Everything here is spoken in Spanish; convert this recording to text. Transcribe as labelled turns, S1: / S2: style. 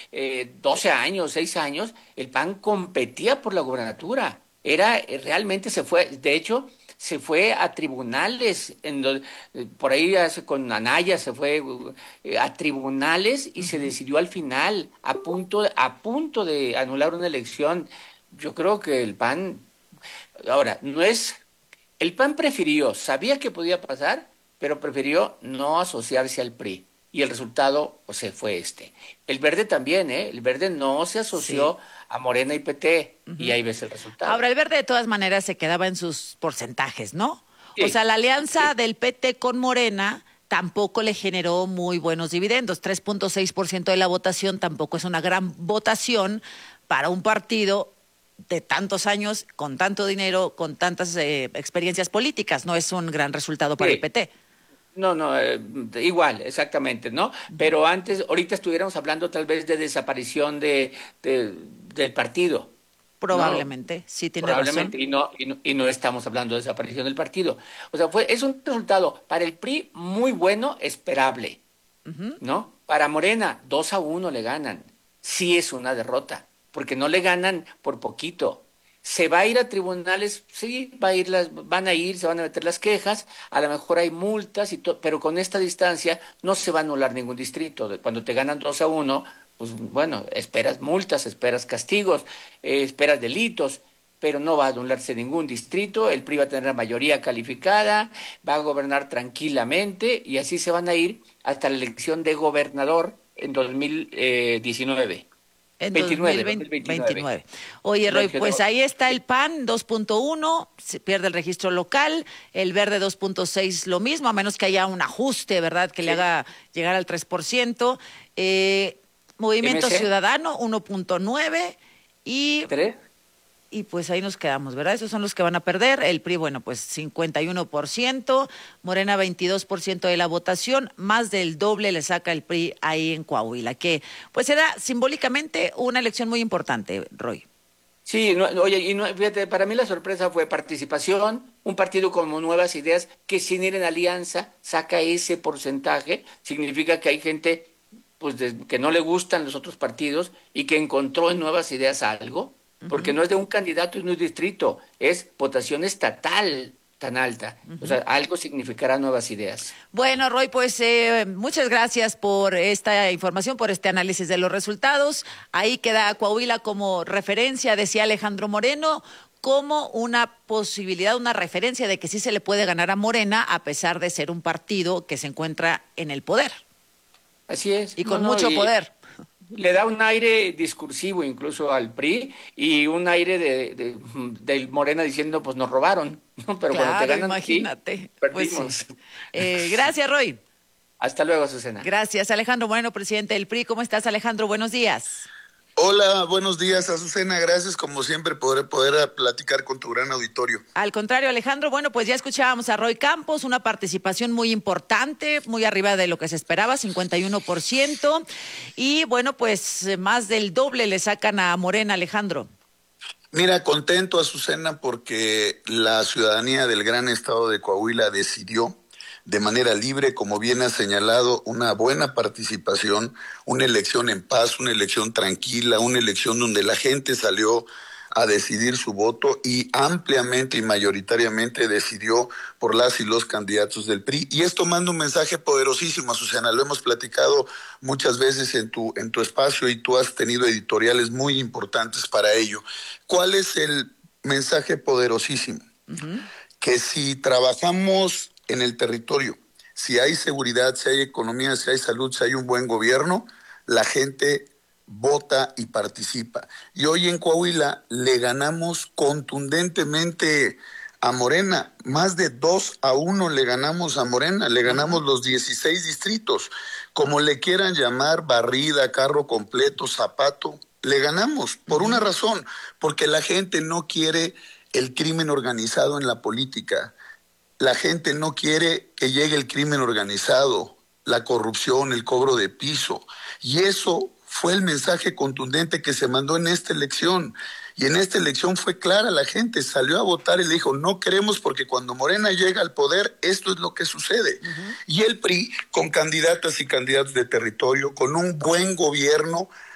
S1: 12 años, 6 años, el PAN competía por la gubernatura. Realmente se fue, de hecho, se fue a tribunales, por ahí con Anaya se fue a tribunales y se
S2: Ujú.
S1: decidió al final, a punto de anular una elección. Yo creo que el PAN, ahora, no es, el PAN prefirió, sabía que podía pasar, pero prefirió no asociarse al PRI. Y el resultado, pues, se fue este. El Verde también, ¿eh? El Verde no se
S2: Sí.
S1: asoció a Morena y PT, y
S2: Ujú.
S1: ahí ves el resultado.
S2: Ahora, el verde de todas maneras se quedaba en sus porcentajes, ¿no? O sea,
S1: Sí,
S2: la alianza
S1: sí.
S2: del PT con Morena tampoco le generó muy buenos dividendos. 3.6% de la votación tampoco es una gran votación para un partido de tantos años, con tanto dinero, con tantas experiencias políticas. No es un gran resultado para el
S1: Sí.
S2: PT.
S1: No, no, igual, exactamente, ¿no?
S2: Ujú.
S1: Pero antes, ahorita estuviéramos hablando tal vez de desaparición de- del partido, ¿no?
S2: Probablemente, sí tiene razón.
S1: Probablemente, y no estamos hablando de desaparición del partido. O sea, es un resultado para el PRI muy bueno, esperable,
S2: Ujú.
S1: ¿no? Para Morena, 2-1 le ganan. Sí es una derrota, porque no le ganan por poquito. ¿Se va a ir a tribunales? Sí, van a ir, se van a meter las quejas, a lo mejor hay multas, pero con esta distancia no se va a anular ningún distrito. Cuando te ganan 2-1, pues bueno, esperas multas, esperas castigos, esperas delitos, pero no va a anularse ningún distrito, el PRI va a tener la mayoría calificada, va a gobernar tranquilamente y así se van a ir hasta la elección de gobernador en 2019,
S2: En
S1: 29, 2029.
S2: 2029. Oye,
S1: La
S2: Roy,
S1: elección de
S2: pues ahí está el
S1: sí,
S2: PAN 2.1, se pierde el registro local, el verde 2.6 lo mismo, a menos que haya un ajuste, ¿verdad? Que le
S1: sí.
S2: haga llegar al 3%. Eh, Movimiento
S1: MC,
S2: Ciudadano 1.9 y
S1: 3.
S2: y pues ahí nos quedamos, ¿verdad? Esos son los que van a perder. El PRI, bueno, pues 51%, Morena 22% de la votación, más del doble le saca el PRI ahí en Coahuila, que pues será simbólicamente una elección muy importante, Roy.
S1: Sí, oye, fíjate, para mí la sorpresa fue participación, un partido como Nuevas Ideas que sin ir en alianza saca ese porcentaje, significa que hay gente pues que no le gustan los otros partidos y que encontró en Nuevas Ideas algo, porque
S2: Ujú,
S1: no es de un candidato y no es distrito, es votación estatal tan alta, o sea,
S2: ujú.
S1: algo significará Nuevas Ideas.
S2: Bueno, Roy, pues muchas gracias por esta información, por este análisis de los resultados. Ahí queda Coahuila como referencia, decía Alejandro Moreno, como una posibilidad, una referencia de que sí se le puede ganar a Morena a pesar de ser un partido que se encuentra en el poder
S1: Así es,
S2: y
S1: no,
S2: con
S1: no,
S2: mucho
S1: y
S2: poder.
S1: le da un aire discursivo incluso al PRI y un aire del Morena diciendo, pues nos robaron, ¿no? Pero cuando te
S2: Claro,
S1: ganan aquí,
S2: imagínate. Pues sí.
S1: perdimos.
S2: Gracias, Roy.
S1: Hasta luego, Susana.
S2: Gracias, Alejandro Moreno, presidente del PRI. ¿Cómo estás, Alejandro? Buenos días.
S3: Hola, buenos días, Azucena. Gracias, como siempre, poder platicar con tu gran auditorio.
S2: Al contrario, Alejandro, bueno, pues ya escuchábamos a Roy Campos, una participación muy importante, muy arriba de lo que se esperaba, 51%. Y bueno, pues más del doble le sacan a Morena, Alejandro.
S3: Mira, contento, Azucena, porque la ciudadanía del gran estado de Coahuila decidió de manera libre, como bien ha señalado, una buena participación, una elección en paz, una elección tranquila, una elección donde la gente salió a decidir su voto y ampliamente y mayoritariamente decidió por las y los candidatos del PRI. Y esto manda un mensaje poderosísimo, Susana. Lo hemos platicado muchas veces en tu espacio y tú has tenido editoriales muy importantes para ello. ¿Cuál es el mensaje poderosísimo?
S2: Ujú.
S3: Que si trabajamos en el territorio, si hay seguridad, si hay economía, si hay salud, si hay un buen gobierno, la gente vota y participa. Y hoy en Coahuila le ganamos contundentemente a Morena, más de 2-1 le ganamos a Morena, le
S2: Ajá.
S3: ganamos los 16 distritos, como le quieran llamar, barrida, carro completo, zapato, le ganamos por una
S2: Ujú.
S3: razón, porque la gente no quiere el crimen organizado en la política. La gente no quiere que llegue el crimen organizado, la corrupción, el cobro de piso. Y eso fue el mensaje contundente que se mandó en esta elección. Y en esta elección fue clara, la gente salió a votar y le dijo, no queremos porque cuando Morena llega al poder, esto es lo que sucede.
S2: Ujú.
S3: Y el PRI, con candidatas y candidatos de territorio, con un buen gobierno,